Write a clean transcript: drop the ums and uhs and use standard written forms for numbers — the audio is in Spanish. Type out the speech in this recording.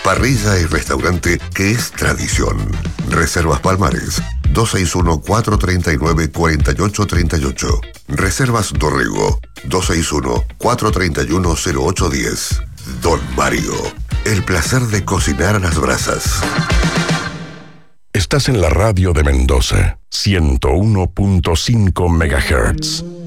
Parrilla y restaurante que es tradición. Reservas Palmares, 261-439-4838. Reservas Dorrego, 261-431-0810. Don Mario, el placer de cocinar a las brasas. Estás en la radio de Mendoza, 101.5 MHz.